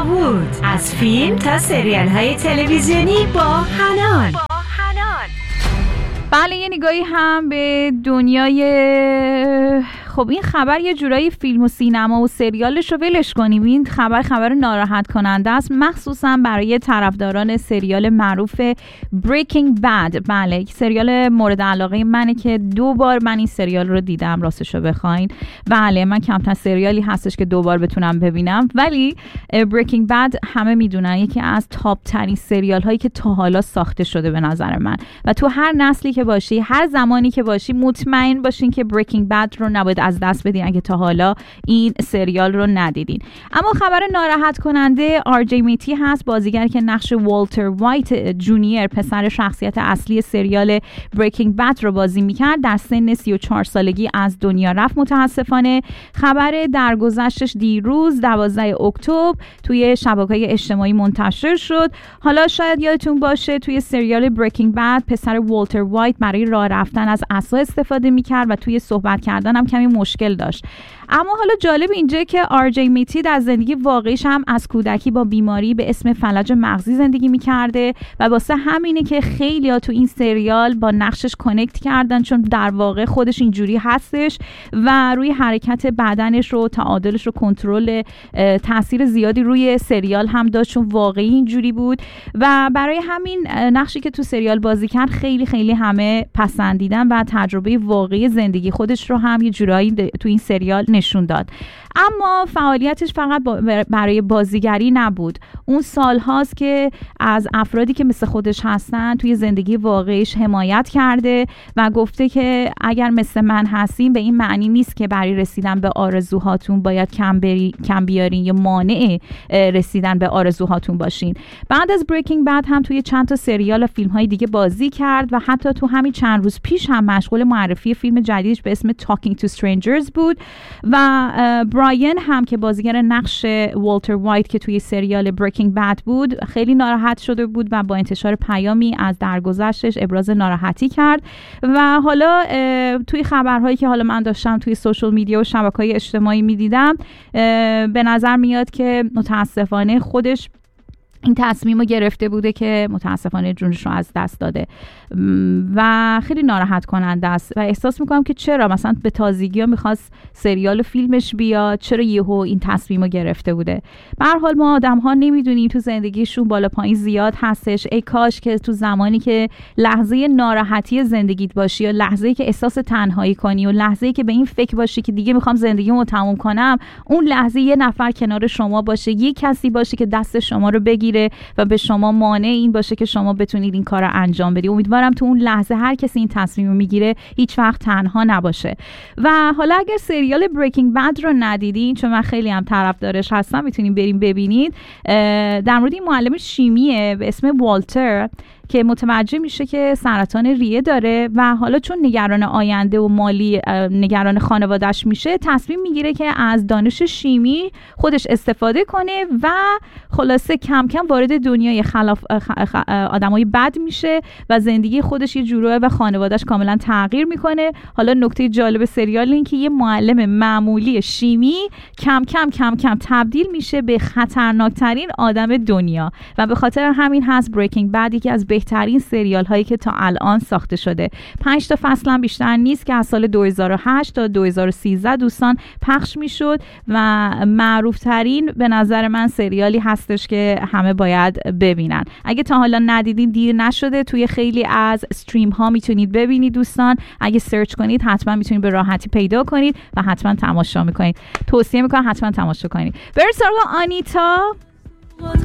داوود. از فیلم تا سریال های تلویزیونی با حنان. بله، یه نگاهی هم به دنیای خب این خبر یه جورایی فیلم و سینما و سریالش رو ولش کنیم. این خبر ناراحت کننده است، مخصوصا برای طرفداران سریال معروف Breaking Bad. بله، سریال مورد علاقه منه که 2 بار من این سریال رو دیدم، راستش رو بخواین. بله، من کمتر سریالی هستش که 2 بار بتونم ببینم، ولی Breaking Bad همه میدونن یکی از تاپ ترین سریال هایی که تا حالا ساخته شده به نظر من. و تو هر نسلی که باشی، هر زمانی که باشی، مطمئن باشین که Breaking Bad رو نباید از دست بدین اگه تا حالا این سریال رو ندیدین. اما خبر ناراحت کننده آرجی میتی هست، بازیگری که نقش والتر وایت جونیور، پسر شخصیت اصلی سریال Breaking Bad رو بازی میکرد، در سن 34 سالگی از دنیا رفت متاسفانه. خبر درگذشتش دیروز 12 اکتبر توی شبکه‌های اجتماعی منتشر شد. حالا شاید یادتون باشه توی سریال Breaking Bad پسر والتر وایت برای راه رفتن از عصا استفاده میکرد و توی صحبت کردن هم کمی مشکل داشت. اما حالا جالب اینجا که آرجی میتی در زندگی واقعیش هم از کودکی با بیماری به اسم فلج مغزی زندگی میکرده و واسه همینه که خیلی‌ها تو این سریال با نقشش کانکت کردن، چون در واقع خودش اینجوری هستش و روی حرکت بدنش رو، تعادلش رو کنترل، تاثیر زیادی روی سریال هم داشت چون واقعی اینجوری بود و برای همین نقشی که تو سریال بازی کرد خیلی همه پسندیدن و تجربه واقعی زندگی خودش رو هم یه جورایی تو این سریال نشون داد. اما فعالیتش فقط برای بازیگری نبود. اون سال هاست که از افرادی که مثل خودش هستن توی زندگی واقعیش حمایت کرده و گفته که اگر مثل من هستین به این معنی نیست که برای رسیدن به آرزوهاتون باید کم بیارین یا مانع رسیدن به آرزوهاتون باشین. بعد از Breaking Bad هم توی چند تا سریال و فیلم های دیگه بازی کرد و حتی تو همین چند روز پیش هم مشغول معرفی فیلم جدیدش به اسم Talking to Strangers بود و براین هم که بازیگر نقش والتر وایت که توی سریال Breaking Bad بود خیلی ناراحت شده بود و با انتشار پیامی از درگذشتش ابراز ناراحتی کرد و حالا توی خبرهایی که حالا من داشتم توی سوشال میدیا و شبکه‌های اجتماعی میدیدم به نظر میاد که متاسفانه خودش این تصمیم رو گرفته بوده که متاسفانه جونش رو از دست داده و خیلی ناراحت کننده است و احساس میکنم که چرا مثلا به تازگی ها میخواست سریال و فیلمش بیاد، چرا یهو این تصمیم رو گرفته بوده. به هر حال ما آدم ها نمیدونیم، تو زندگیشون بالا پایین زیاد هستش. ای کاش که تو زمانی که لحظه ناراحتی زندگیت باشی یا لحظه‌ای که احساس تنهایی کنی و لحظه‌ای که به این فکر باشی که دیگه میخوام زندگیمو تموم کنم، اون لحظه یه نفر کنار شما باشه، یه کسی باشه که دست شما رو بگیره و به شما مانع این باشه که شما بتونید این کار رو انجام بدید. امیدوارم تو اون لحظه هر کسی این تصمیم رو میگیره هیچ وقت تنها نباشه. و حالا اگر سریال Breaking Bad رو ندیدین، چون من خیلی هم طرفدارش هستم، میتونین بریم ببینید. در مورد این معلم شیمیه به اسم والتر که متوجه میشه که سرطان ریه داره و حالا چون نگران آینده و مالی نگران خانواده‌اش میشه، تصمیم میگیره که از دانش شیمی خودش استفاده کنه و خلاصه کم کم وارد دنیای آدمای بد میشه و زندگی خودش یه جوره و خانواده‌اش کاملا تغییر میکنه. حالا نکته جالب سریال این که یه معلم معمولی شیمی کم کم تبدیل میشه به خطرناکترین آدم دنیا و به خاطر همین هست Breaking Bad یکی از بهترین سریال هایی که تا الان ساخته شده. 5 تا فصل هم بیشتر نیست که از سال 2008 تا 2013 دوستان پخش میشد و معروف ترین به نظر من سریالی هستش که همه باید ببینن. اگه تا حالا ندیدین دیر نشده، توی خیلی از استریم ها میتونید ببینید دوستان. اگه سرچ کنید حتما میتونید به راحتی پیدا کنید و حتما تماشا میکنید. توصیه میکنم حتما تماشا کنید. بریم سراغ آنیتا.